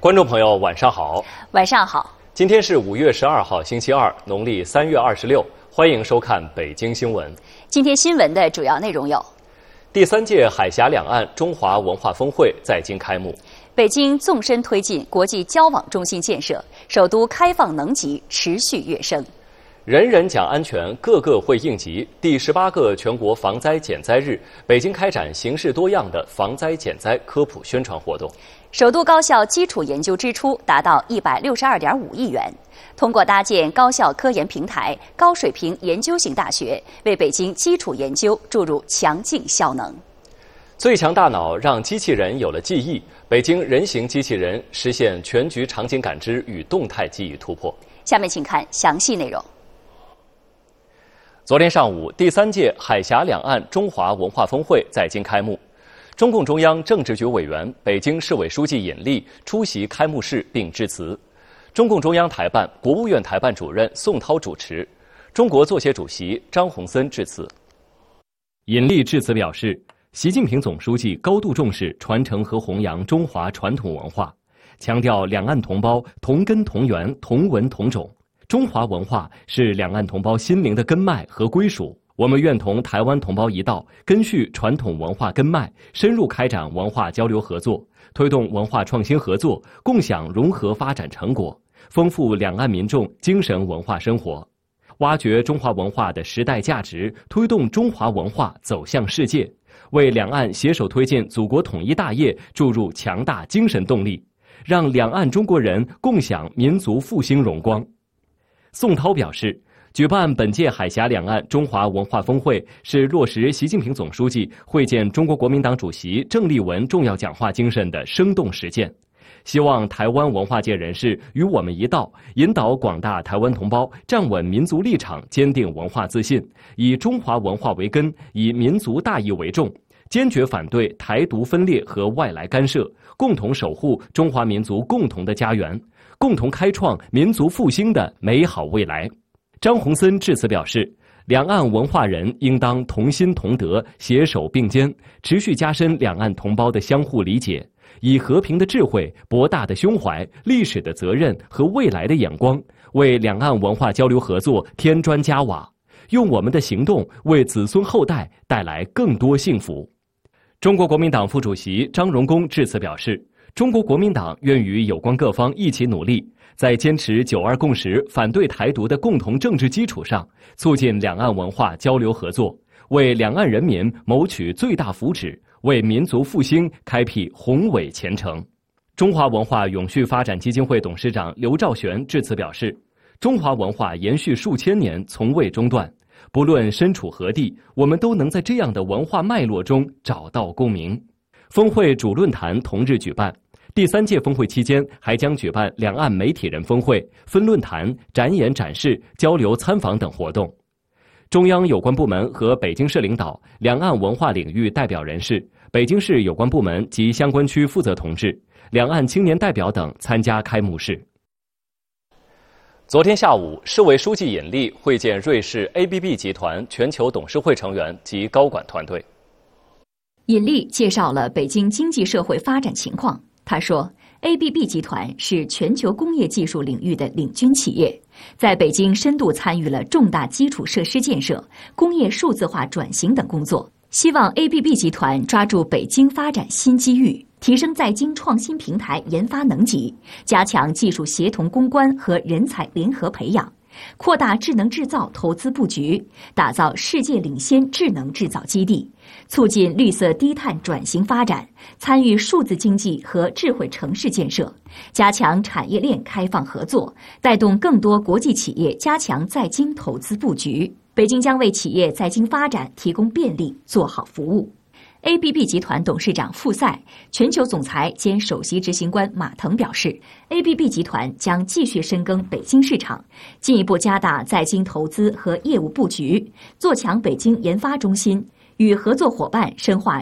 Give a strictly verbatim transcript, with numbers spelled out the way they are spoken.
观众朋友，晚上好。 晚上好。 今天是五月十二号，星期二，农历三月二十六。欢迎收看北京新闻。 今天新闻的主要内容有： 第三届海峡两岸中华文化峰会在京开幕； 北京纵深推进国际交往中心建设，首都开放能级持续跃升； 人人讲安全，个个会应急。第十八个全国防灾减灾日，北京开展形式多样的防灾减灾科普宣传活动。 首都高校基础研究支出达到一百六十二点五亿元，通过搭建高校科研平台、高水平研究型大学，为北京基础研究注入强劲效能。 最强大脑让机器人有了记忆，北京人形机器人实现全局场景感知与动态记忆突破。 下面请看详细内容。 昨天上午，第三届海峡两岸中华文化峰会在京开幕。中共中央政治局委员、北京市委书记尹力出席开幕式并致辞。中共中央台办、国务院台办主任宋涛主持，中国作协主席张宏森致辞。尹力致辞表示，习近平总书记高度重视传承和弘扬中华传统文化，强调两岸同胞同根同源、同文同种。中华文化是两岸同胞心灵的根脉和归属。我们愿同台湾同胞一道，根续传统文化根脉，深入开展文化交流合作，推动文化创新合作，共享融合发展成果，丰富两岸民众精神文化生活，挖掘中华文化的时代价值，推动中华文化走向世界，为两岸携手推进祖国统一大业注入强大精神动力，让两岸中国人共享民族复兴荣光。宋涛表示，举办本届海峡两岸中华文化峰会是落实习近平总书记会见中国国民党主席郑丽文重要讲话精神的生动实践，希望台湾文化界人士与我们一道，引导广大台湾同胞站稳民族立场，坚定文化自信，以中华文化为根，以民族大义为重，坚决反对台独分裂和外来干涉，共同守护中华民族共同的家园，共同开创民族复兴的美好未来。张宏森致辞表示，两岸文化人应当同心同德，携手并肩，持续加深两岸同胞的相互理解，以和平的智慧、博大的胸怀、历史的责任和未来的眼光，为两岸文化交流合作添砖加瓦，用我们的行动为子孙后代带来更多幸福。中国国民党副主席张荣恭致辞表示，中国国民党愿与有关各方一起努力，在坚持九二共识、反对台独的共同政治基础上，促进两岸文化交流合作，为两岸人民谋取最大福祉，为民族复兴开辟宏伟前程。中华文化永续发展基金会董事长刘兆玄致辞表示，中华文化延续数千年，从未中断，不论身处何地，我们都能在这样的文化脉络中找到共鸣。峰会主论坛同日举办，第三届峰会期间还将举办两岸媒体人峰会、分论坛、展演展示、交流参访等活动。中央有关部门和北京市领导、两岸文化领域代表人士、北京市有关部门及相关区负责同志、两岸青年代表等参加开幕式。昨天下午，市委书记尹力会见瑞士 A B B 集团全球董事会成员及高管团队。 尹力介绍了北京经济社会发展情况。他说 ，A B B 集团是全球工业技术领域的领军企业，在北京深度参与了重大基础设施建设、工业数字化转型等工作。希望 A B B 集团抓住北京发展新机遇，提升在京创新平台研发能级，加强技术协同攻关和人才联合培养，扩大智能制造投资布局，打造世界领先智能制造基地，促进绿色低碳转型发展，参与数字经济和智慧城市建设，加强产业链开放合作，带动更多国际企业加强在京投资布局。北京将为企业在京发展提供便利，做好服务。A B B 集团董事长傅赛、全球总裁兼首席执行官马腾表示 ，A B B 集团将继续深耕北京市场，进一步加大在京投资和业务布局，做强北京研发中心，与合作伙伴深化